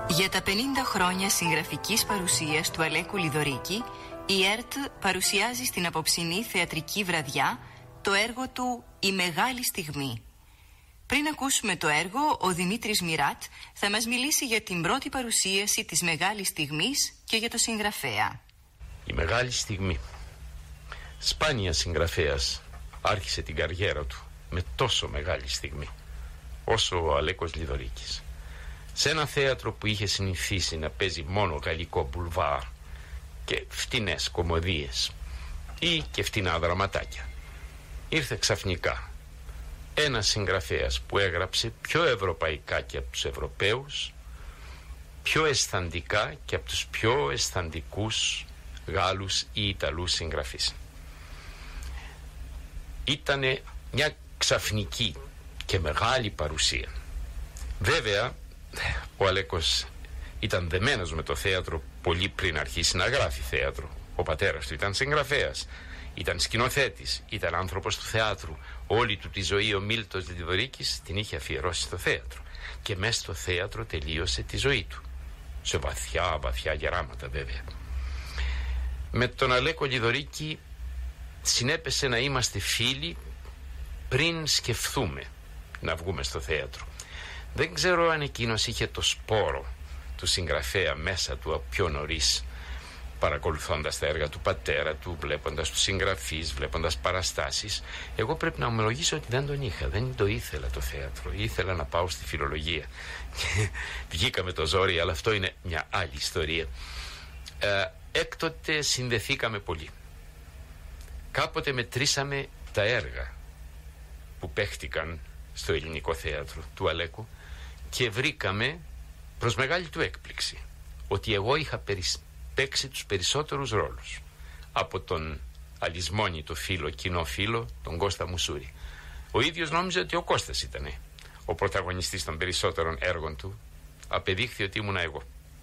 Για τα 50 χρόνια συγγραφικής παρουσίας του Αλέκου Λιδωρίκη, η ΕΡΤ παρουσιάζει στην απόψινή θεατρική βραδιά το έργο του «Η Μεγάλη Στιγμή». Πριν ακούσουμε το έργο, ο Δημήτρης Μιράτ θα μας μιλήσει για την πρώτη παρουσίαση της Μεγάλης Στιγμής και για το συγγραφέα. Η Μεγάλη Στιγμή. Σπάνια συγγραφέας άρχισε την καριέρα του με τόσο μεγάλη στιγμή όσο ο Αλέκος Λιδωρίκης. Σε ένα θέατρο που είχε συνηθίσει να παίζει μόνο γαλλικό μπουλβάρ και φτηνές κομμωδίες ή και φτηνά δραματάκια, ήρθε ξαφνικά ένας συγγραφέας που έγραψε πιο ευρωπαϊκά και από τους Ευρωπαίους, πιο αισθαντικά και από τους πιο αισθαντικούς Γάλλους ή Ιταλούς συγγραφείς. Ήτανε μια ξαφνική και μεγάλη παρουσία. Βέβαια, ο Αλέκος ήταν δεμένος με το θέατρο πολύ πριν αρχίσει να γράφει θέατρο. Ο πατέρας του ήταν συγγραφέας, ήταν σκηνοθέτης, ήταν άνθρωπος του θεάτρου. Όλη του τη ζωή ο Μίλτος Λιδωρίκης την είχε αφιερώσει στο θέατρο και μέσα στο θέατρο τελείωσε τη ζωή του. Σε βαθιά γεράματα βέβαια. Με τον Αλέκο Λιδωρίκη συνέπεσε να είμαστε φίλοι πριν σκεφτούμε να βγούμε στο θέατρο. Δεν ξέρω αν εκείνος είχε το σπόρο του συγγραφέα μέσα του πιο νωρίς, παρακολουθώντας τα έργα του πατέρα του, βλέποντας τους συγγραφείς, βλέποντας παραστάσεις. Εγώ πρέπει να ομολογήσω ότι δεν τον είχα, δεν το ήθελα το θέατρο, ήθελα να πάω στη φιλολογία. Βγήκα με το ζόρι, αλλά αυτό είναι μια άλλη ιστορία. Έκτοτε συνδεθήκαμε πολύ. Κάποτε μετρήσαμε τα έργα που παίχτηκαν στο ελληνικό θέατρο του Αλέκου και βρήκαμε, προς μεγάλη του έκπληξη, ότι εγώ είχα παίξει τους περισσότερους ρόλους από τον αλυσμόνητο φίλο, κοινό φίλο, τον Κώστα Μουσούρη. Ο ίδιος νόμιζε ότι ο Κώστας ήταν ο πρωταγωνιστής των περισσότερων έργων του. Απεδείχθη ότι ήμουνα εγώ.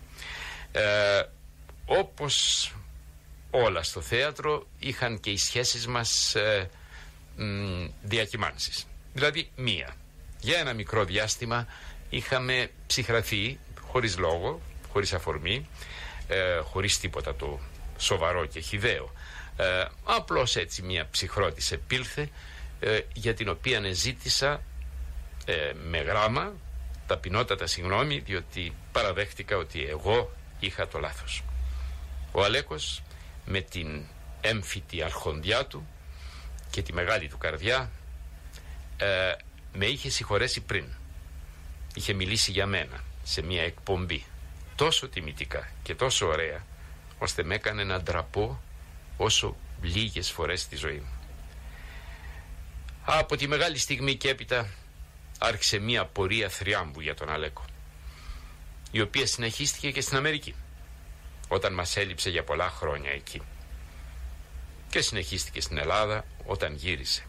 Όπως όλα στο θέατρο, είχαν και οι σχέσεις μας διακυμάνσεις. Δηλαδή μία. Για ένα μικρό διάστημα είχαμε ψυχραθεί χωρίς λόγο, χωρίς αφορμή, χωρίς τίποτα το σοβαρό και χυδαίο. Απλώς έτσι μία ψυχρότης επήλθε, για την οποία ζήτησα με γράμμα ταπεινότατα συγγνώμη, διότι παραδέχτηκα ότι εγώ είχα το λάθος. Ο Αλέκος με την έμφυτη αρχοντιά του και τη μεγάλη του καρδιά με είχε συγχωρέσει πριν. Είχε μιλήσει για μένα σε μια εκπομπή τόσο τιμητικά και τόσο ωραία, ώστε με έκανε να ντραπώ όσο λίγες φορές στη ζωή μου. Από τη Μεγάλη Στιγμή και έπειτα άρχισε μια πορεία θριάμβου για τον Αλέκο, η οποία συνεχίστηκε και στην Αμερική, όταν μας έλειψε για πολλά χρόνια εκεί, και συνεχίστηκε στην Ελλάδα όταν γύρισε.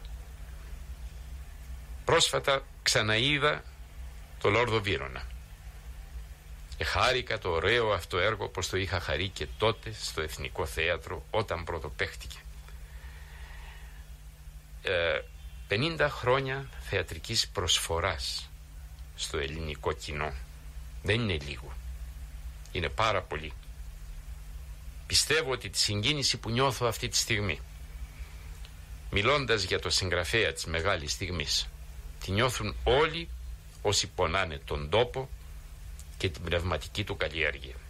Πρόσφατα ξαναείδα το Λόρδο Βύρωνα. Χάρηκα το ωραίο αυτό έργο πως το είχα χαρεί και τότε στο Εθνικό Θέατρο όταν πρωτοπαίχτηκε. 50 χρόνια θεατρικής προσφοράς στο ελληνικό κοινό δεν είναι λίγο, είναι πάρα πολύ. Πιστεύω ότι τη συγκίνηση που νιώθω αυτή τη στιγμή, μιλώντας για το συγγραφέα της Μεγάλης Στιγμής, τη νιώθουν όλοι όσοι πονάνε τον τόπο και την πνευματική του καλλιέργεια.